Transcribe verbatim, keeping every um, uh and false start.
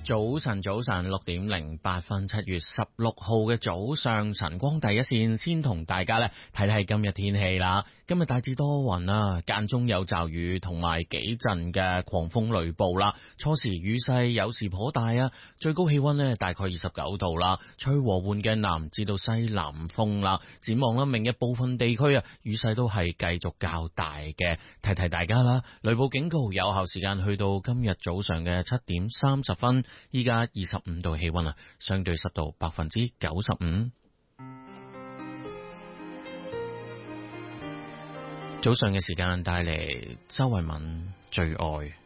早晨，早晨，六點零八分，七月十六號嘅早上，晨光第一線，先同大家咧睇睇今日天氣啦。今日大致多雲啦，間中有驟雨同埋幾陣嘅狂風雷暴啦。初時雨勢有時頗大啊，最高氣溫呢大概二十九度啦，吹和緩嘅南至到西南風啦。展望啦，明日部分地區啊雨勢都係繼續較大嘅，提提大家啦。雷暴警告有效時間去到今日早上嘅七點三十分。依家二十五度氣溫啊，相對濕度百分之九十五。早上嘅時間帶嚟周慧敏最愛。